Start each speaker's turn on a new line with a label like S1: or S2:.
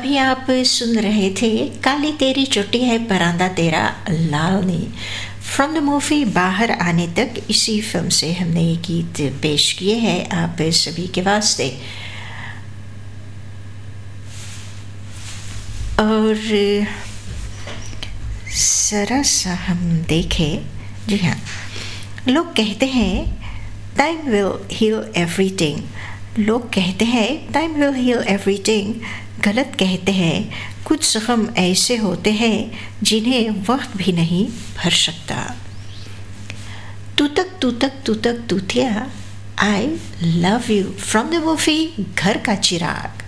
S1: अभी आप सुन रहे थे काली तेरी चुट्टी है परांदा तेरा लाल नी फ्रॉम द मूवी बाहर आने तक। इसी फिल्म से हमने ये गीत पेश किए हैं आप सभी के वास्ते। और जरा सा हम देखें, जी हाँ, लोग कहते हैं टाइम विल हील एवरीथिंग, लोग कहते हैं टाइम विल हील एवरीथिंग, गलत कहते हैं। कुछ जख्म ऐसे होते हैं जिन्हें वक्त भी नहीं भर सकता। तू तक तूतिया, I love you from the movie घर का चिराग।